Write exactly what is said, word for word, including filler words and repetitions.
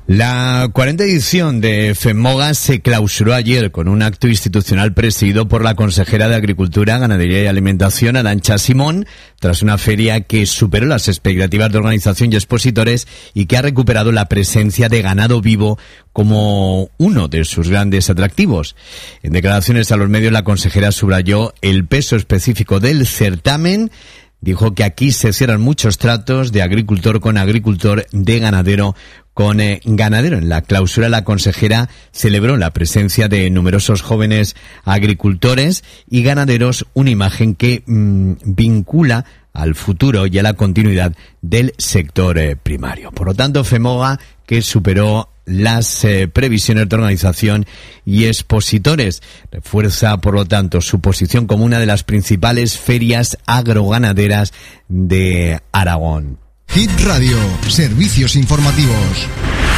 La cuarta edición de FEMOGA se clausuró ayer con un acto institucional presidido por la consejera de Agricultura, Ganadería y Alimentación, Arantxa Simón, tras una feria que superó las expectativas de organización y expositores y que ha recuperado la presencia de ganado vivo como uno de sus grandes atractivos. En declaraciones a los medios, la consejera subrayó el peso específico del certamen. Dijo que aquí se cierran muchos tratos de agricultor con agricultor, de ganadero con eh, ganadero. En la clausura, la consejera celebró la presencia de numerosos jóvenes agricultores y ganaderos, una imagen que mmm, vincula al futuro y a la continuidad del sector eh, primario. Por lo tanto, FEMOGA, que superó las eh, previsiones de organización y expositores, refuerza, por lo tanto, su posición como una de las principales ferias agroganaderas de Aragón. Hit Radio, servicios informativos.